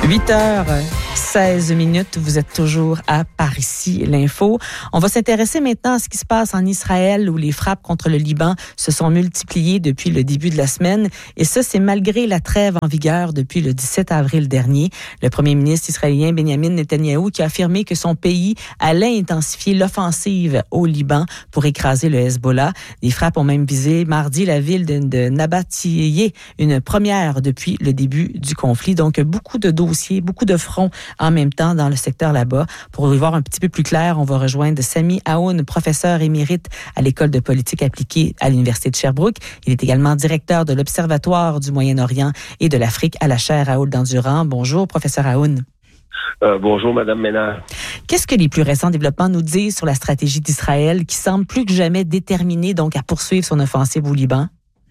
8h16, vous êtes toujours à Par ici l'info. On va s'intéresser maintenant à ce qui se passe en Israël où les frappes contre le Liban se sont multipliées depuis le début de la semaine. Et ça, c'est malgré la trêve en vigueur depuis le 17 avril dernier. Le premier ministre israélien Benjamin Netanyahou qui a affirmé que son pays allait intensifier l'offensive au Liban pour écraser le Hezbollah. Les frappes ont même visé mardi la ville de Nabatiyeh, une première depuis le début du conflit. Donc, beaucoup de dossiers, beaucoup de fronts en même temps dans le secteur là-bas. Pour y voir un petit peu plus clair, on va rejoindre Sami Aoun, professeur émérite à l'École de politique appliquée à l'Université de Sherbrooke. Il est également directeur de l'Observatoire du Moyen-Orient et de l'Afrique à la chaire Raoul-Dandurand. Bonjour, professeur Aoun. Bonjour, Madame Ménard. Qu'est-ce que les plus récents développements nous disent sur la stratégie d'Israël qui semble plus que jamais déterminée donc à poursuivre son offensive au Liban?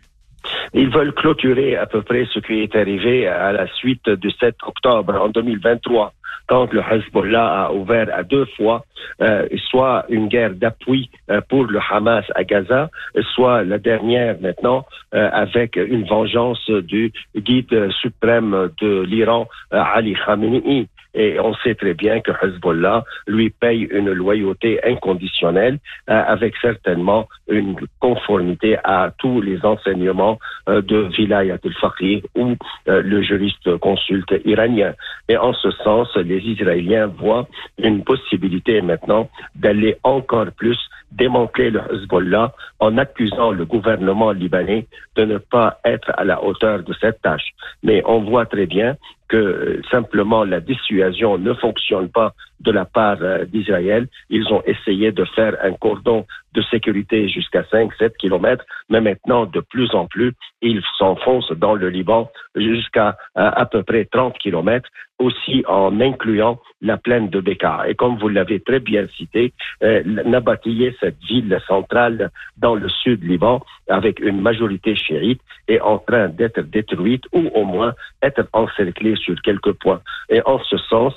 Ils veulent clôturer à peu près ce qui est arrivé à la suite du 7 octobre en 2023, quand le Hezbollah a ouvert à deux fois, soit une guerre d'appui pour le Hamas à Gaza, soit la dernière maintenant avec une vengeance du guide suprême de l'Iran, Ali Khamenei. Et on sait très bien que Hezbollah lui paye une loyauté inconditionnelle avec certainement une conformité à tous les enseignements de Vilayat al-Faqih ou le juriste consulte iranien. Et en ce sens, les Israéliens voient une possibilité maintenant d'aller encore plus démanteler le Hezbollah en accusant le gouvernement libanais de ne pas être à la hauteur de cette tâche. Mais on voit très bien que simplement la dissuasion ne fonctionne pas de la part d'Israël. Ils ont essayé de faire un cordon de sécurité jusqu'à 5-7 kilomètres, mais maintenant, de plus en plus, ils s'enfoncent dans le Liban jusqu'à à peu près 30 kilomètres, aussi en incluant la plaine de Bekaa. Et comme vous l'avez très bien cité, Nabatiyeh, cette ville centrale dans le sud Liban, avec une majorité chiite, est en train d'être détruite ou au moins être encerclée sur quelques points. Et en ce sens,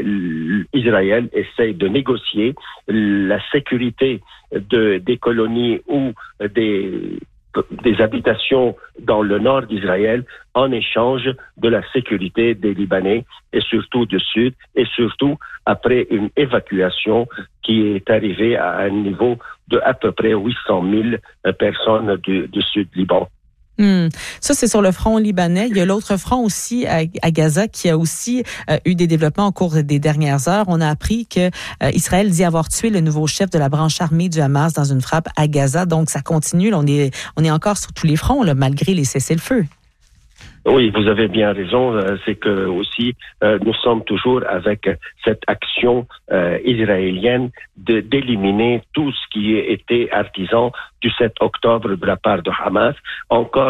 Israël essaye de négocier la sécurité des colonies ou des habitations dans le nord d'Israël en échange de la sécurité des Libanais et surtout du sud et surtout après une évacuation qui est arrivée à un niveau de à peu près 800 000 personnes du sud Liban. Ça, c'est sur le front libanais. Il y a l'autre front aussi à Gaza qui a aussi eu des développements au cours des dernières heures. On a appris que Israël dit avoir tué le nouveau chef de la branche armée du Hamas dans une frappe à Gaza. Donc, ça continue. Là, on est encore sur tous les fronts, là, malgré les cessez-le-feu. Oui, vous avez bien raison. C'est que aussi nous sommes toujours avec cette action israélienne d'éliminer tout ce qui était artisan du 7 octobre de la part de Hamas. Encore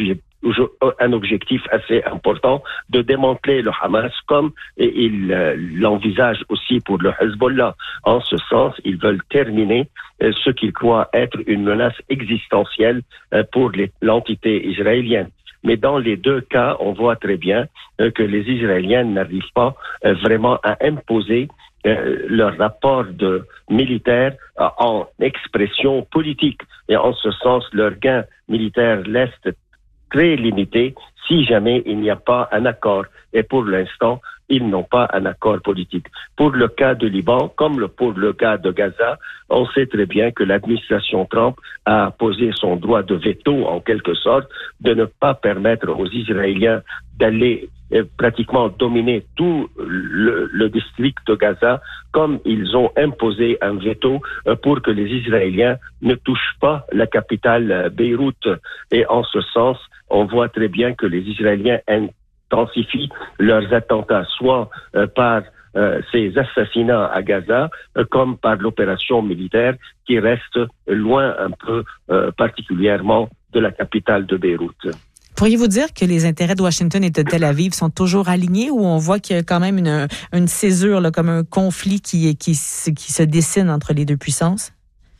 un objectif assez important de démanteler le Hamas comme il l'envisage aussi pour le Hezbollah. En ce sens, ils veulent terminer ce qu'ils croient être une menace existentielle pour l'entité israélienne. Mais dans les deux cas, on voit très bien que les Israéliens n'arrivent pas vraiment à imposer leur rapport de militaire en expression politique. Et en ce sens, leur gain militaire reste très limité si jamais il n'y a pas un accord. Et pour l'instant, ils n'ont pas un accord politique. Pour le cas de Liban, comme pour le cas de Gaza, on sait très bien que l'administration Trump a posé son droit de veto, en quelque sorte, de ne pas permettre aux Israéliens d'aller pratiquement dominer tout le district de Gaza, comme ils ont imposé un veto pour que les Israéliens ne touchent pas la capitale Beyrouth. Et en ce sens, on voit très bien que les Israéliens intensifient leurs attentats, soit par ces assassinats à Gaza, comme par l'opération militaire qui reste loin un peu particulièrement de la capitale de Beyrouth. Pourriez-vous dire que les intérêts de Washington et de Tel Aviv sont toujours alignés ou on voit qu'il y a quand même une césure, là, comme un conflit qui se dessine entre les deux puissances?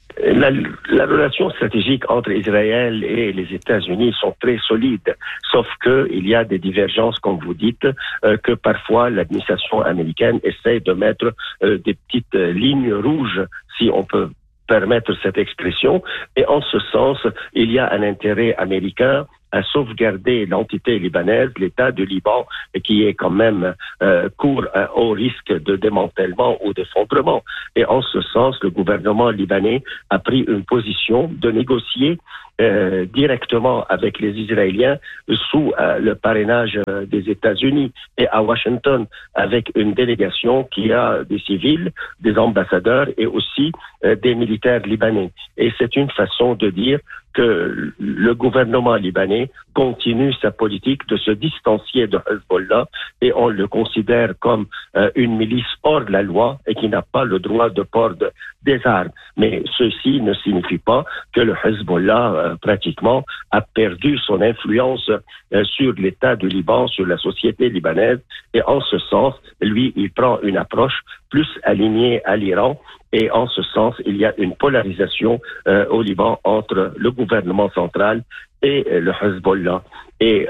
La relation stratégique entre Israël et les États-Unis sont très solides, sauf qu'il y a des divergences, comme vous dites, que parfois l'administration américaine essaie de mettre des petites lignes rouges, si on peut permettre cette expression. Et en ce sens, il y a un intérêt américain à sauvegarder l'entité libanaise, l'État du Liban, qui est quand même court au risque de démantèlement ou d'effondrement. Et en ce sens, le gouvernement libanais a pris une position de négocier directement avec les Israéliens sous le parrainage des États-Unis et à Washington avec une délégation qui a des civils, des ambassadeurs et aussi des militaires libanais. Et c'est une façon de dire que le gouvernement libanais continue sa politique de se distancier de Hezbollah et on le considère comme une milice hors de la loi et qui n'a pas le droit de port des armes. Mais ceci ne signifie pas que le Hezbollah pratiquement a perdu son influence sur l'État du Liban, sur la société libanaise et en ce sens, lui, il prend une approche plus alignée à l'Iran. Et en ce sens, il y a une polarisation au Liban entre le gouvernement central et le Hezbollah. Et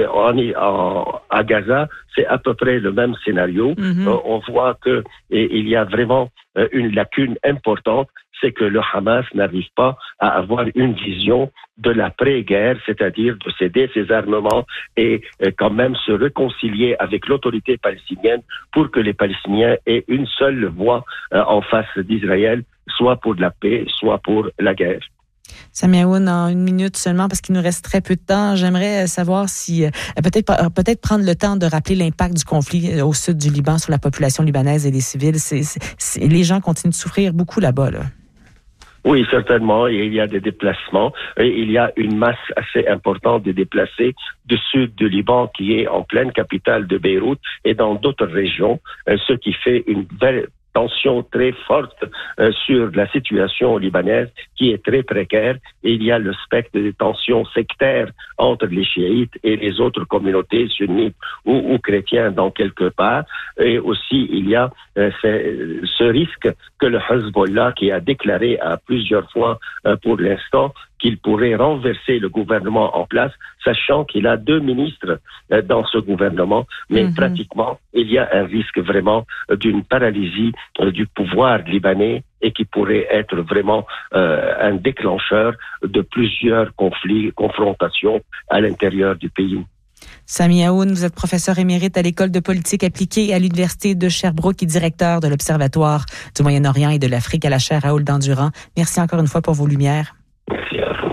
à Gaza, c'est à peu près le même scénario. On voit que il y a vraiment une lacune importante, c'est que le Hamas n'arrive pas à avoir une vision de l'après-guerre, c'est-à-dire de céder ses armements et quand même se réconcilier avec l'autorité palestinienne pour que les Palestiniens aient une seule voix en face d'Israël, soit pour la paix, soit pour la guerre. Samia Aoun, en une minute seulement, parce qu'il nous reste très peu de temps, j'aimerais savoir si, peut-être prendre le temps de rappeler l'impact du conflit au sud du Liban sur la population libanaise et les civils. Les gens continuent de souffrir beaucoup là-bas, là. Oui, certainement. Il y a des déplacements. Et il y a une masse assez importante de déplacés du sud du Liban qui est en pleine capitale de Beyrouth et dans d'autres régions, ce qui fait une tension très forte sur la situation libanaise qui est très précaire. Et il y a le spectre des tensions sectaires entre les chiites et les autres communautés sunnites ou chrétiens dans quelque part. Et aussi, il y a ce risque que le Hezbollah, qui a déclaré à plusieurs fois pour l'instant qu'il pourrait renverser le gouvernement en place, sachant qu'il a 2 ministres dans ce gouvernement, mais pratiquement, il y a un risque vraiment d'une paralysie du pouvoir libanais et qui pourrait être vraiment un déclencheur de plusieurs conflits, confrontations à l'intérieur du pays. Samia Aoun, vous êtes professeur émérite à l'École de politique appliquée à l'Université de Sherbrooke et directeur de l'Observatoire du Moyen-Orient et de l'Afrique à la chaire Raoul Dandurand. Merci encore une fois pour vos lumières. Merci à vous.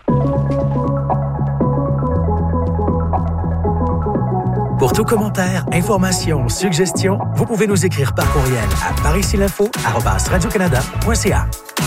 Pour tout commentaire, information ou suggestion, vous pouvez nous écrire par courriel à paricilinfo@radiocanada.ca.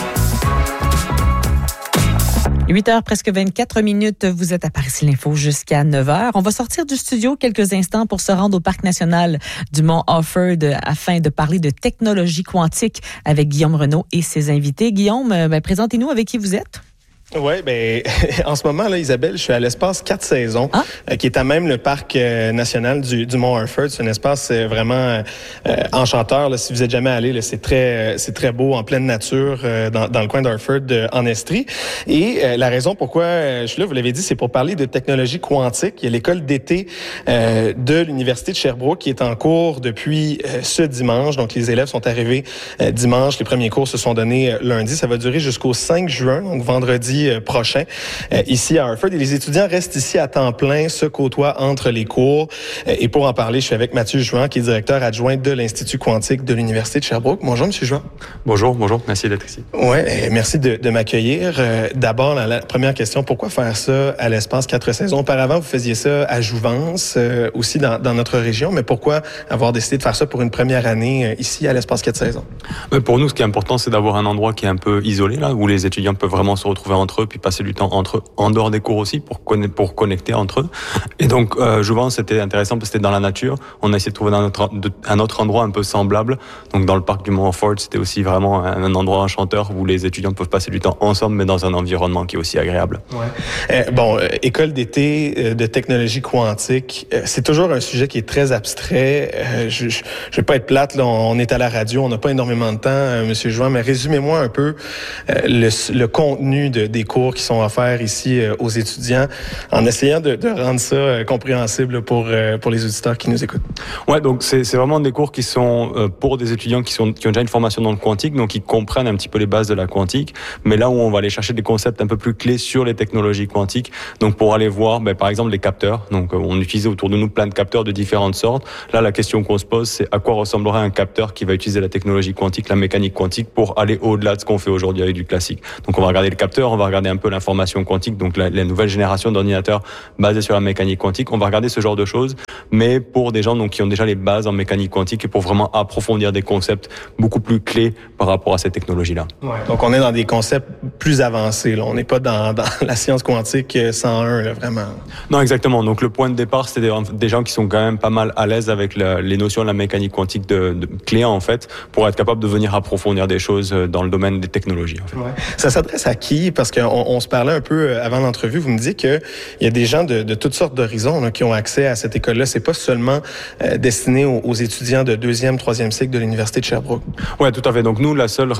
8h, presque 24 minutes, vous êtes à Paris l'Info jusqu'à 9h. On va sortir du studio quelques instants pour se rendre au Parc national du Mont Offord afin de parler de technologie quantique avec Guillaume Renaud et ses invités. Guillaume, présentez-nous avec qui vous êtes. Oui, en ce moment, là, Isabelle, je suis à l'espace 4 saisons, qui est à même le parc national du Mont Offord. C'est un espace vraiment enchanteur. Là, si vous êtes jamais allé, là, c'est très beau, en pleine nature, dans le coin d'Offord, en Estrie. Et la raison pourquoi je suis là, vous l'avez dit, c'est pour parler de technologie quantique. Il y a l'école d'été de l'Université de Sherbrooke qui est en cours depuis ce dimanche. Donc, les élèves sont arrivés dimanche. Les premiers cours se sont donnés lundi. Ça va durer jusqu'au 5 juin, donc vendredi prochain, ici à Offord. Et les étudiants restent ici à temps plein, se côtoient entre les cours. Et pour en parler, je suis avec Mathieu Jouan, qui est directeur adjoint de l'Institut quantique de l'Université de Sherbrooke. Bonjour, M. Jouan. Bonjour, merci d'être ici. Oui, merci de m'accueillir. D'abord, la première question, pourquoi faire ça à l'espace 4 saisons? Auparavant, vous faisiez ça à Jouvence, aussi dans notre région, mais pourquoi avoir décidé de faire ça pour une première année ici à l'espace 4 saisons? Pour nous, ce qui est important, c'est d'avoir un endroit qui est un peu isolé, là, où les étudiants peuvent vraiment se retrouver entre eux, puis passer du temps entre eux, en dehors des cours aussi, pour connecter entre eux. Et donc, Jouvence, c'était intéressant parce que c'était dans la nature. On a essayé de trouver un autre endroit un peu semblable. Donc, dans le parc du Mont Offord, c'était aussi vraiment un endroit enchanteur où les étudiants peuvent passer du temps ensemble, mais dans un environnement qui est aussi agréable. Ouais. École d'été de technologie quantique, c'est toujours un sujet qui est très abstrait. Je vais pas être plate, là, on est à la radio, on n'a pas énormément de temps, Monsieur Jouan, mais résumez-moi un peu le contenu des des cours qui sont offerts ici aux étudiants, en essayant de rendre ça compréhensible pour les auditeurs qui nous écoutent. Ouais, donc c'est vraiment des cours qui sont pour des étudiants qui ont déjà une formation dans le quantique, donc qui comprennent un petit peu les bases de la quantique, mais là où on va aller chercher des concepts un peu plus clés sur les technologies quantiques, donc pour aller voir par exemple les capteurs. Donc on utilise autour de nous plein de capteurs de différentes sortes. Là, la question qu'on se pose, c'est à quoi ressemblerait un capteur qui va utiliser la technologie quantique, la mécanique quantique, pour aller au-delà de ce qu'on fait aujourd'hui avec du classique. Donc on va regarder le capteur, on va regarder un peu l'information quantique, donc la nouvelle génération d'ordinateurs basés sur la mécanique quantique. On va regarder ce genre de choses, mais pour des gens donc qui ont déjà les bases en mécanique quantique et pour vraiment approfondir des concepts beaucoup plus clés par rapport à ces technologies-là. Ouais, donc on est dans des concepts plus avancés. Là. On n'est pas dans la science quantique 101, là, vraiment. Non, exactement. Donc le point de départ, c'est des gens qui sont quand même pas mal à l'aise avec les notions de la mécanique quantique de clés, en fait, pour être capable de venir approfondir des choses dans le domaine des technologies. En fait. Ouais. Ça s'adresse à qui? Parce qu'on se parlait un peu avant l'entrevue. Vous me dites qu'il y a des gens de toutes sortes d'horizons là, qui ont accès à cette école-là. C'est pas seulement destiné aux étudiants de 2e, 3e cycle de l'Université de Sherbrooke. Ouais, tout à fait. Donc nous, le seul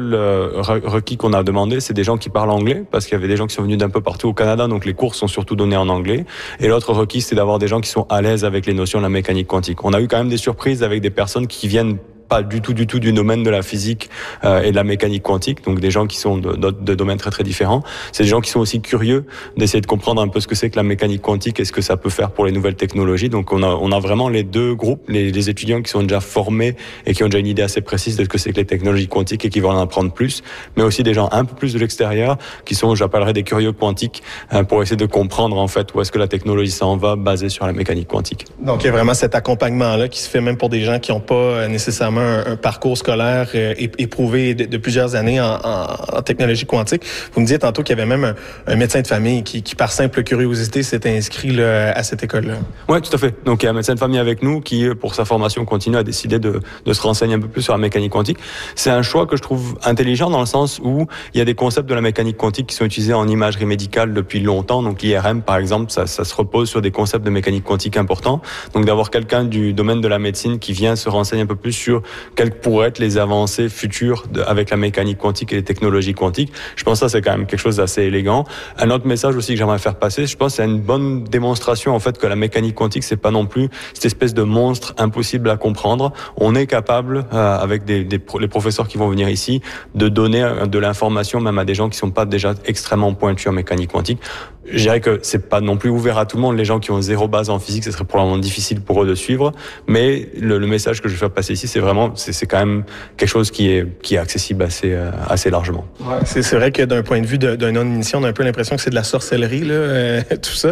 requis qu'on a demandé, c'est des gens qui parlent anglais, parce qu'il y avait des gens qui sont venus d'un peu partout au Canada, donc les cours sont surtout donnés en anglais. Et l'autre requis, c'est d'avoir des gens qui sont à l'aise avec les notions de la mécanique quantique. On a eu quand même des surprises avec des personnes qui viennent pas du tout du domaine de la physique et de la mécanique quantique, donc des gens qui sont de domaines très très différents. C'est des gens qui sont aussi curieux d'essayer de comprendre un peu ce que c'est que la mécanique quantique et ce que ça peut faire pour les nouvelles technologies. Donc on a vraiment les deux groupes, les étudiants qui sont déjà formés et qui ont déjà une idée assez précise de ce que c'est que les technologies quantiques et qui veulent en apprendre plus, mais aussi des gens un peu plus de l'extérieur qui sont, j'appellerais, des curieux quantiques pour essayer de comprendre en fait où est-ce que la technologie s'en va basée sur la mécanique quantique. Donc il y a vraiment cet accompagnement-là qui se fait même pour des gens qui n'ont pas nécessairement un parcours scolaire éprouvé de plusieurs années en technologie quantique. Vous me disiez tantôt qu'il y avait même un médecin de famille qui par simple curiosité, s'était inscrit là, à cette école-là. Oui, tout à fait. Donc, il y a un médecin de famille avec nous qui, pour sa formation continue, a décidé de se renseigner un peu plus sur la mécanique quantique. C'est un choix que je trouve intelligent dans le sens où il y a des concepts de la mécanique quantique qui sont utilisés en imagerie médicale depuis longtemps. Donc, l'IRM, par exemple, ça se repose sur des concepts de mécanique quantique importants. Donc, d'avoir quelqu'un du domaine de la médecine qui vient se renseigner un peu plus sur quelles pourraient être les avancées futures avec la mécanique quantique et les technologies quantiques. Je pense que ça, c'est quand même quelque chose d'assez élégant. Un autre message aussi que j'aimerais faire passer, je pense que c'est une bonne démonstration, en fait, que la mécanique quantique, c'est pas non plus cette espèce de monstre impossible à comprendre. On est capable, avec les professeurs qui vont venir ici, de donner de l'information même à des gens qui sont pas déjà extrêmement pointus en mécanique quantique. Je dirais que c'est pas non plus ouvert à tout le monde. Les gens qui ont zéro base en physique, ce serait probablement difficile pour eux de suivre. Mais le message que je vais faire passer ici, c'est vraiment, c'est quand même quelque chose qui est accessible assez largement. Ouais, c'est vrai que d'un point de vue d'un non-initié, on a un peu l'impression que c'est de la sorcellerie, là, tout ça.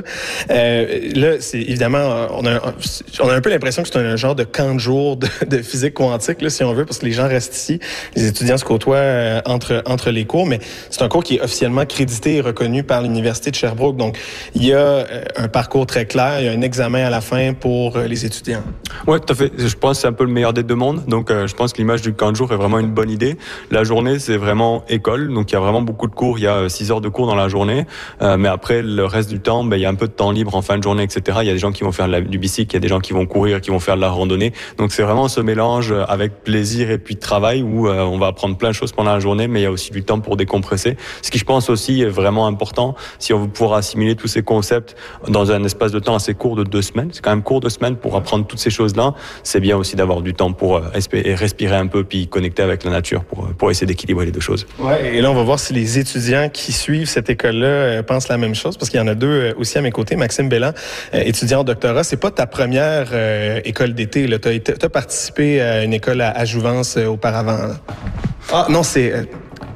Là, c'est évidemment, on a un peu l'impression que c'est un genre de camp de jour de physique quantique, là, si on veut, parce que les gens restent ici, les étudiants se côtoient entre les cours, mais c'est un cours qui est officiellement crédité et reconnu par l'Université de Sherbrooke. Donc, il y a un parcours très clair, il y a un examen à la fin pour les étudiants. Oui, tout à fait. Je pense que c'est un peu le meilleur des deux mondes. Donc, je pense que l'image du camp de jour est vraiment une bonne idée. La journée, c'est vraiment école. Donc, il y a vraiment beaucoup de cours. Il y a 6 heures de cours dans la journée. Mais après, le reste du temps, il y a un peu de temps libre en fin de journée, etc. Il y a des gens qui vont faire du bicycle, il y a des gens qui vont courir, qui vont faire de la randonnée. Donc, c'est vraiment ce mélange avec plaisir et puis travail où on va apprendre plein de choses pendant la journée, mais il y a aussi du temps pour décompresser. Ce qui, je pense aussi, est vraiment important si on veut pouvoir assimiler tous ces concepts dans un espace de temps assez court de 2 semaines. C'est quand même court 2 semaines pour apprendre toutes ces choses-là. C'est bien aussi d'avoir du temps pour respirer un peu puis connecter avec la nature pour essayer d'équilibrer les deux choses. Ouais, et là, on va voir si les étudiants qui suivent cette école-là pensent la même chose, parce qu'il y en a 2 aussi à mes côtés. Maxime Belland, étudiant en doctorat. C'est pas ta première école d'été. Tu as participé à une école à Jouvence auparavant. Là. Ah, non, c'est...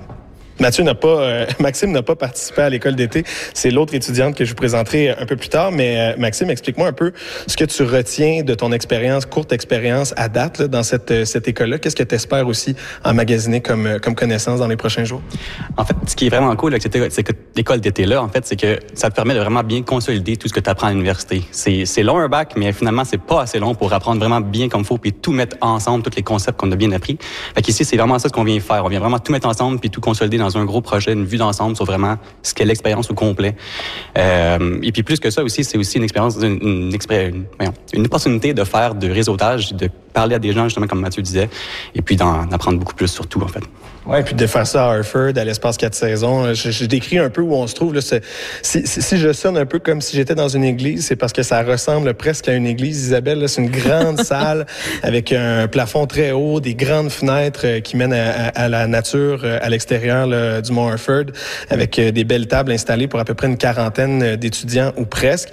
Maxime n'a pas participé à l'école d'été. C'est l'autre étudiante que je vous présenterai un peu plus tard. Mais Maxime, explique-moi un peu ce que tu retiens de ton expérience, courte expérience à date là, dans cette école-là. Qu'est-ce que tu espères aussi emmagasiner comme connaissance dans les prochains jours? En fait, ce qui est vraiment cool avec cette école d'été-là, en fait, c'est que ça te permet de vraiment bien consolider tout ce que tu apprends à l'université. C'est long un bac, mais finalement, c'est pas assez long pour apprendre vraiment bien comme il faut puis tout mettre ensemble, tous les concepts qu'on a bien appris. Fait qu'ici, c'est vraiment ça ce qu'on vient faire. On vient vraiment tout mettre ensemble puis tout consolider dans un gros projet, une vue d'ensemble sur vraiment ce qu'est l'expérience au complet. Et puis plus que ça aussi, c'est aussi une expérience, une opportunité de faire de réseautage, de parler à des gens, justement, comme Mathieu disait, et puis d'en apprendre beaucoup plus sur tout, en fait. Ouais, puis de faire ça à Harford, à l'espace 4 saisons. Je décris un peu où on se trouve. Là, si je sonne un peu comme si j'étais dans une église, c'est parce que ça ressemble presque à une église, Isabelle. Là, c'est une grande salle avec un plafond très haut, des grandes fenêtres qui mènent à la nature à l'extérieur là, du Mont Harford, avec des belles tables installées pour à peu près une quarantaine d'étudiants ou presque.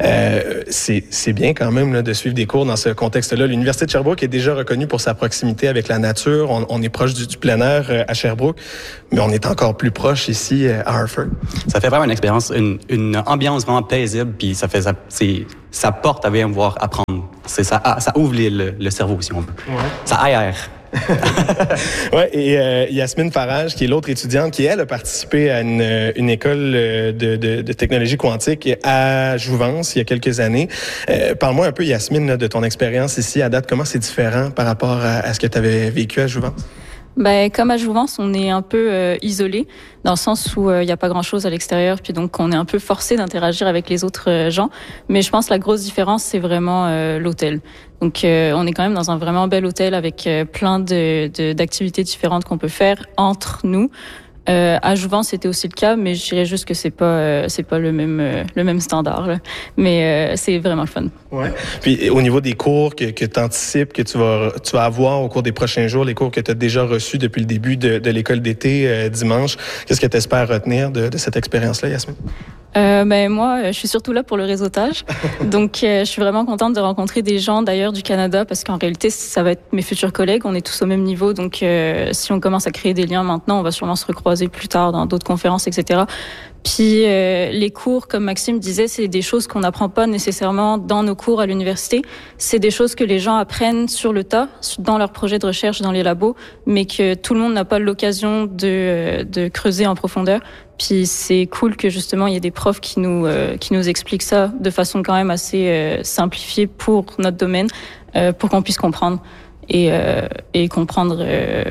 C'est bien quand même là, de suivre des cours dans ce contexte-là. L'Université de Sherbrooke est déjà reconnue pour sa proximité avec la nature. On est proche du plein air à Sherbrooke, mais on est encore plus proche ici à Harford. Ça fait vraiment une expérience, une ambiance vraiment paisible, puis ça porte à bien voir apprendre. Ça ouvre le cerveau, si on veut. Ouais. Ça aère. Ouais, et Yasmine Farage, qui est l'autre étudiante, qui elle a participé à une école de technologie quantique à Jouvence il y a quelques années. Parle-moi un peu, Yasmine, là, de ton expérience ici à date. Comment c'est différent par rapport à ce que tu avais vécu à Jouvence? Ben, comme à Jouvence, on est un peu isolé, dans le sens où il n'y a pas grand-chose à l'extérieur, puis donc on est un peu forcé d'interagir avec les autres gens. Mais je pense que la grosse différence, c'est vraiment l'hôtel. Donc on est quand même dans un vraiment bel hôtel avec plein d'activités différentes qu'on peut faire entre nous. À Jouvence, c'était aussi le cas, mais je dirais juste que c'est pas le même standard, là. Mais c'est vraiment le fun. Ouais. Puis au niveau des cours que tu anticipes que tu vas avoir au cours des prochains jours, les cours que tu as déjà reçus depuis le début de l'école d'été dimanche, qu'est-ce que tu espères retenir de cette expérience-là, Yasmine? Ben moi, je suis surtout là pour le réseautage. Donc, je suis vraiment contente de rencontrer des gens d'ailleurs du Canada, parce qu'en réalité, ça va être mes futurs collègues. On est tous au même niveau. Donc, si on commence à créer des liens maintenant, on va sûrement se recroiser plus tard dans d'autres conférences, etc. Puis, les cours, comme Maxime disait, c'est des choses qu'on n'apprend pas nécessairement dans nos cours à l'université. C'est des choses que les gens apprennent sur le tas, dans leurs projets de recherche, dans les labos, mais que tout le monde n'a pas l'occasion de creuser en profondeur. Puis c'est cool que justement il y ait des profs qui nous expliquent ça de façon quand même assez simplifiée pour notre domaine, pour qu'on puisse comprendre et comprendre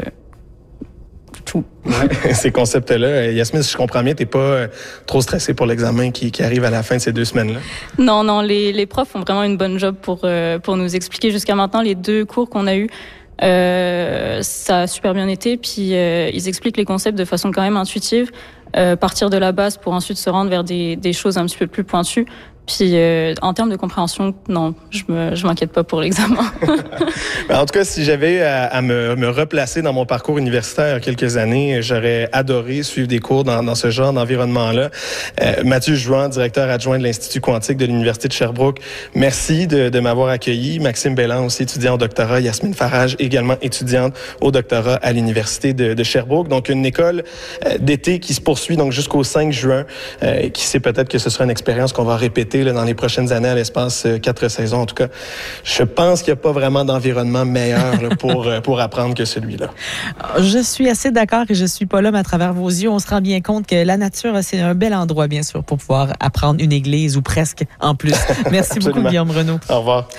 tout. Ouais, ces concepts-là. Yasmine, si je comprends bien, t'es pas trop stressée pour l'examen qui arrive à la fin de ces 2 semaines-là? Non, les profs font vraiment une bonne job pour nous expliquer. Jusqu'à maintenant, les 2 cours qu'on a eus, ça a super bien été. Puis ils expliquent les concepts de façon quand même intuitive. Partir de la base pour ensuite se rendre vers des choses un petit peu plus pointues. Puis en termes de compréhension, non, je m'inquiète pas pour l'examen. En tout cas, si j'avais à me replacer dans mon parcours universitaire il y a quelques années, j'aurais adoré suivre des cours dans ce genre d'environnement-là. Mathieu Jouan, directeur adjoint de l'Institut quantique de l'Université de Sherbrooke, merci de m'avoir accueilli. Maxime Belland, aussi étudiant au doctorat. Yasmine Farage, également étudiante au doctorat à l'Université de Sherbrooke. Donc, une école d'été qui se poursuit donc jusqu'au 5 juin. Qui sait, peut-être que ce sera une expérience qu'on va répéter là, dans les prochaines années à l'espace 4 saisons. En tout cas, je pense qu'il n'y a pas vraiment d'environnement meilleur là, pour apprendre que celui-là. Je suis assez d'accord et je suis pas là, mais à travers vos yeux, on se rend bien compte que la nature, c'est un bel endroit, bien sûr, pour pouvoir apprendre une église ou presque en plus. Merci beaucoup, Guillaume Renaud. Au revoir.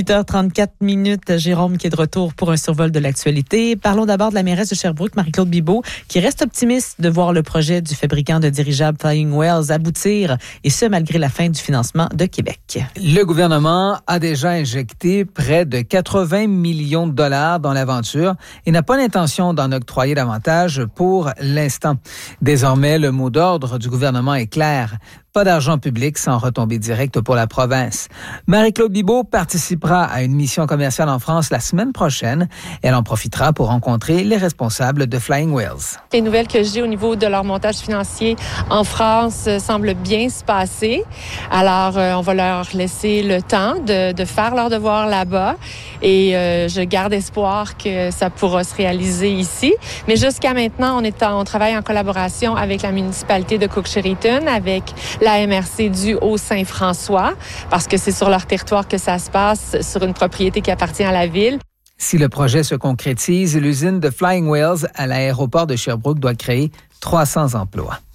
8h34, Jérôme qui est de retour pour un survol de l'actualité. Parlons d'abord de la mairesse de Sherbrooke, Marie-Claude Bibeau, qui reste optimiste de voir le projet du fabricant de dirigeables Flying Wells aboutir, et ce, malgré la fin du financement de Québec. Le gouvernement a déjà injecté près de 80 millions de dollars dans l'aventure et n'a pas l'intention d'en octroyer davantage pour l'instant. Désormais, le mot d'ordre du gouvernement est clair. Pas d'argent public sans retombée directe pour la province. Marie-Claude Bibeau participera à une mission commerciale en France la semaine prochaine. Elle en profitera pour rencontrer les responsables de Flying Wells. Les nouvelles que j'ai au niveau de leur montage financier en France semblent bien se passer. Alors, on va leur laisser le temps de faire leur devoir là-bas. Et je garde espoir que ça pourra se réaliser ici. Mais jusqu'à maintenant, on travaille en collaboration avec la municipalité de Cook-Chériton, avec la MRC du Haut-Saint-François, parce que c'est sur leur territoire que ça se passe, sur une propriété qui appartient à la ville. Si le projet se concrétise, l'usine de Flying Wells à l'aéroport de Sherbrooke doit créer 300 emplois.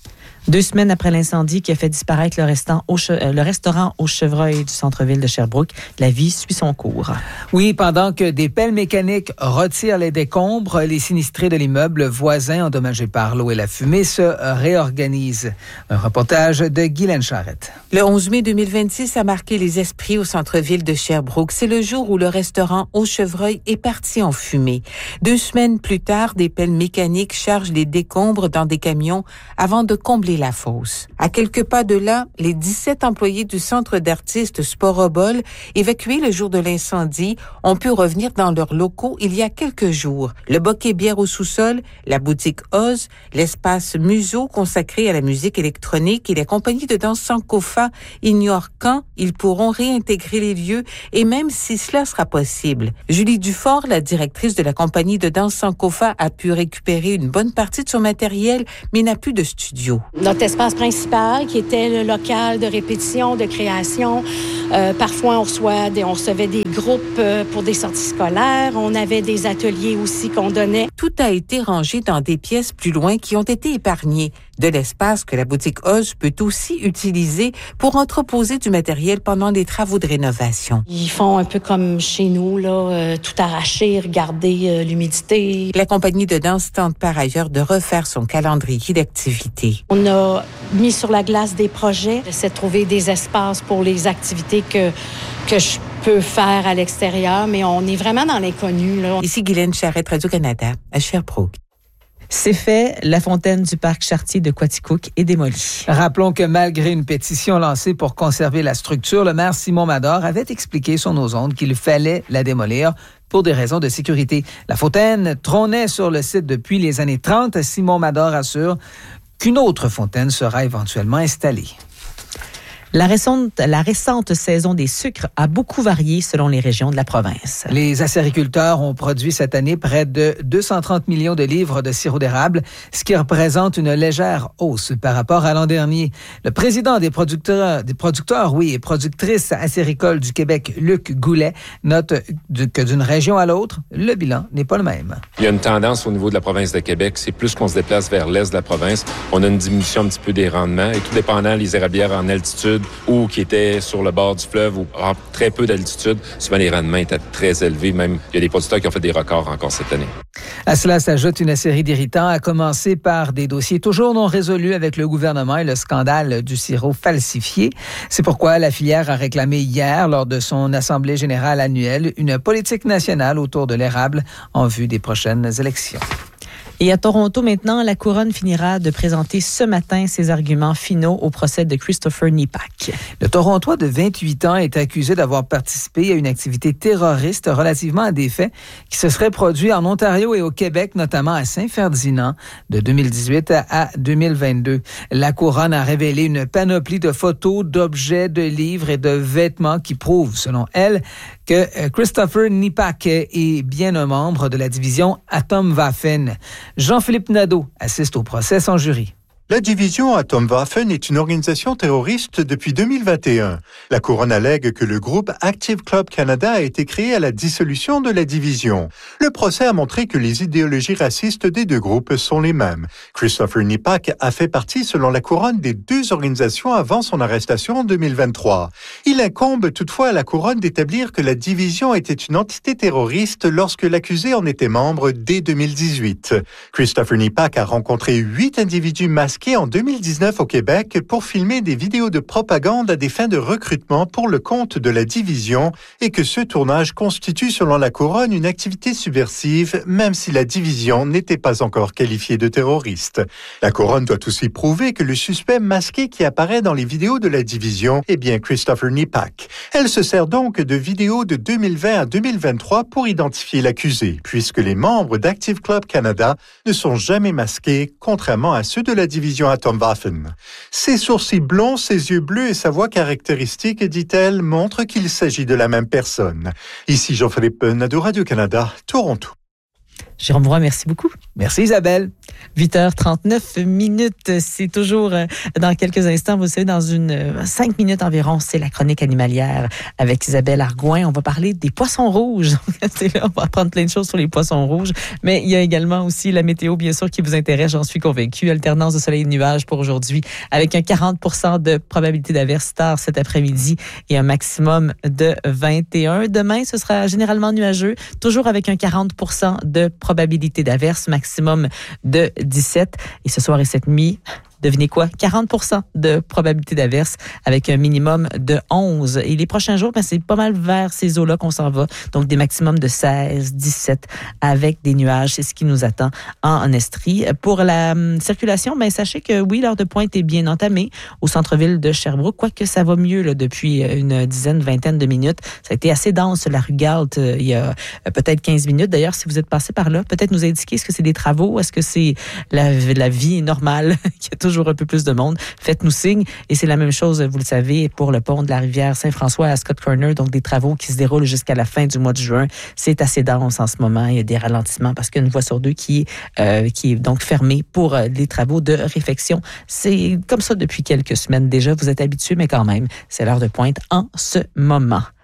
2 semaines après l'incendie qui a fait disparaître le restaurant au Chevreuil du centre-ville de Sherbrooke, la vie suit son cours. Oui, pendant que des pelles mécaniques retirent les décombres, les sinistrés de l'immeuble voisin endommagé par l'eau et la fumée se réorganisent. Un reportage de Guylaine Charrette. Le 11 mai 2026 a marqué les esprits au centre-ville de Sherbrooke. C'est le jour où le restaurant au Chevreuil est parti en fumée. 2 semaines plus tard, des pelles mécaniques chargent les décombres dans des camions avant de combler la fosse. À quelques pas de là, les 17 employés du centre d'artistes Sporobol, évacués le jour de l'incendie, ont pu revenir dans leurs locaux il y a quelques jours. Le bokeh bière au sous-sol, la boutique Oz, l'espace Museau consacré à la musique électronique et les compagnies de danse Sankofa ignorent quand ils pourront réintégrer les lieux et même si cela sera possible. Julie Dufort, la directrice de la compagnie de danse Sankofa, a pu récupérer une bonne partie de son matériel, mais n'a plus de studio. Notre espace principal, qui était le local de répétition, de création, parfois on recevait des groupes pour des sorties scolaires, on avait des ateliers aussi qu'on donnait. Tout a été rangé dans des pièces plus loin qui ont été épargnées. De l'espace que la boutique Oz peut aussi utiliser pour entreposer du matériel pendant les travaux de rénovation. Ils font un peu comme chez nous, là, tout arracher, regarder l'humidité. La compagnie de danse tente par ailleurs de refaire son calendrier d'activités. On a mis sur la glace des projets. J'essaie de trouver des espaces pour les activités que je peux faire à l'extérieur, mais on est vraiment dans l'inconnu, là. Ici Guylaine Charrette, Radio-Canada, à Sherbrooke. C'est fait, la fontaine du parc Chartier de Quaticook est démolie. Rappelons que malgré une pétition lancée pour conserver la structure, le maire Simon Mador avait expliqué sur nos ondes qu'il fallait la démolir pour des raisons de sécurité. La fontaine trônait sur le site depuis les années 30. Simon Mador assure qu'une autre fontaine sera éventuellement installée. La récente saison des sucres a beaucoup varié selon les régions de la province. Les acériculteurs ont produit cette année près de 230 millions de livres de sirop d'érable, ce qui représente une légère hausse par rapport à l'an dernier. Le président des producteurs et productrices acéricoles du Québec, Luc Goulet, note que d'une région à l'autre, le bilan n'est pas le même. Il y a une tendance au niveau de la province de Québec, c'est plus qu'on se déplace vers l'est de la province, on a une diminution un petit peu des rendements et tout dépendant les érablières en altitude ou qui étaient sur le bord du fleuve ou à très peu d'altitude, souvent les rendements étaient très élevés. Même, il y a des producteurs qui ont fait des records encore cette année. À cela s'ajoute une série d'irritants, à commencer par des dossiers toujours non résolus avec le gouvernement et le scandale du sirop falsifié. C'est pourquoi la filière a réclamé hier, lors de son assemblée générale annuelle, une politique nationale autour de l'érable en vue des prochaines élections. Et à Toronto, maintenant, la Couronne finira de présenter ce matin ses arguments finaux au procès de Christopher Nipak. Le Torontois de 28 ans est accusé d'avoir participé à une activité terroriste relativement à des faits qui se seraient produits en Ontario et au Québec, notamment à Saint-Ferdinand, de 2018 à 2022. La Couronne a révélé une panoplie de photos, d'objets, de livres et de vêtements qui prouvent, selon elle, que Christopher Nipak est bien un membre de la division Atomwaffen. Jean-Philippe Nadeau assiste au procès sans jury. La division Atomwaffen est une organisation terroriste depuis 2021. La Couronne allègue que le groupe Active Club Canada a été créé à la dissolution de la division. Le procès a montré que les idéologies racistes des deux groupes sont les mêmes. Christopher Nipak a fait partie, selon la Couronne, des deux organisations avant son arrestation en 2023. Il incombe toutefois à la Couronne d'établir que la division était une entité terroriste lorsque l'accusé en était membre dès 2018. Christopher Nipak a rencontré 8 individus masqués en 2019 au Québec pour filmer des vidéos de propagande à des fins de recrutement pour le compte de la division et que ce tournage constitue, selon la Couronne, une activité subversive, même si la division n'était pas encore qualifiée de terroriste. La Couronne doit aussi prouver que le suspect masqué qui apparaît dans les vidéos de la division est bien Christopher Nipak. Elle se sert donc de vidéos de 2020 à 2023 pour identifier l'accusé, puisque les membres d'Active Club Canada ne sont jamais masqués, contrairement à ceux de la division Atomwaffen. Ses sourcils blonds, ses yeux bleus et sa voix caractéristique, dit-elle, montrent qu'il s'agit de la même personne. Ici Jean-Philippe Nadeau, Radio-Canada, Toronto. Jérôme Roy, merci beaucoup. Merci Isabelle. 8h39. C'est toujours dans quelques instants, vous savez, dans 5 minutes environ, c'est la chronique animalière avec Isabelle Argouin. On va parler des poissons rouges. On va apprendre plein de choses sur les poissons rouges, mais il y a également aussi la météo, bien sûr, qui vous intéresse, j'en suis convaincue. Alternance de soleil et de nuages pour aujourd'hui, avec un 40% de probabilité d'averse tard cet après-midi et un maximum de 21. Demain, ce sera généralement nuageux, toujours avec un 40% de probabilité d'averse, maximum de 17. Et ce soir et cette nuit, devinez quoi? 40% de probabilité d'averse avec un minimum de 11. Et les prochains jours, c'est pas mal vers ces eaux-là qu'on s'en va. Donc, des maximums de 16, 17 avec des nuages. C'est ce qui nous attend en Estrie. Pour la circulation, sachez que oui, l'heure de pointe est bien entamée au centre-ville de Sherbrooke, quoique ça va mieux là, depuis une vingtaine de minutes. Ça a été assez dense, la rue Galt, il y a peut-être 15 minutes. D'ailleurs, si vous êtes passé par là, peut-être nous indiquer, est-ce que c'est des travaux? Est-ce que c'est la vie normale qui a toujours un peu plus de monde? Faites-nous signe. Et c'est la même chose, vous le savez, pour le pont de la rivière Saint-François à Scott Corner, donc des travaux qui se déroulent jusqu'à la fin du mois de juin. C'est assez dense en ce moment. Il y a des ralentissements parce qu'il y a une voie sur deux qui est donc fermée pour les travaux de réfection. C'est comme ça depuis quelques semaines déjà. Vous êtes habitués, mais quand même, c'est l'heure de pointe en ce moment.